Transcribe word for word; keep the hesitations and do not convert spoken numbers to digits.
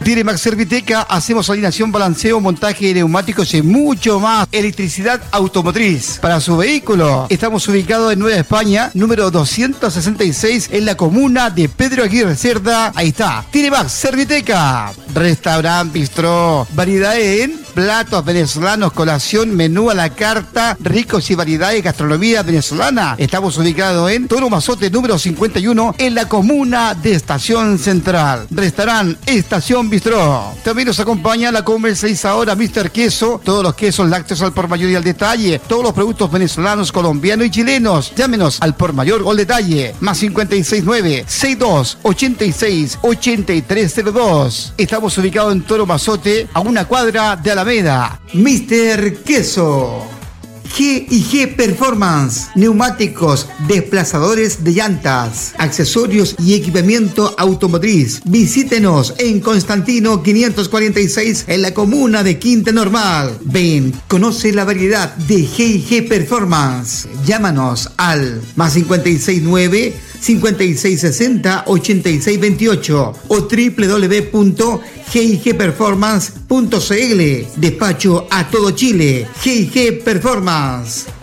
Diremax Serviteca, hacemos alineación, balanceo, montaje de neumáticos y mucho más. Electricidad automotriz para su vehículo. Estamos ubicados en Nueva España, número doscientos sesenta y seis, en la comuna de Pedro Aguirre Cerda. Ahí está, Diremax Serviteca. Restaurant Bistró, variedad en platos venezolanos, colación, menú a la carta, ricos y variedades de gastronomía venezolana. Estamos ubicados en Toro Mazote, número cincuenta y uno, en la comuna de Estación Central. Restaurant Estación Bistró. También nos acompaña la comercializadora míster Queso, todos los quesos lácteos al por mayor y al detalle, todos los productos venezolanos, colombianos y chilenos. Llámenos al por mayor o al detalle, más cincuenta y seis nueve, sesenta y dos, ochenta y seis, ochenta y tres cero dos. Estamos ubicados en Toro Mazote, a una cuadra de Alameda. míster Queso. G y G Performance, neumáticos, desplazadores de llantas, accesorios y equipamiento automotriz. Visítenos en Constantino quinientos cuarenta y seis, en la comuna de Quinta Normal. Ven, conoce la variedad de G y G Performance. Llámanos al más cincuenta y seis nueve, cincuenta y seis sesenta, ochenta y seis veintiocho o doble u doble u doble u punto g i g performance punto c l. Despacho a todo Chile. G y G Performance.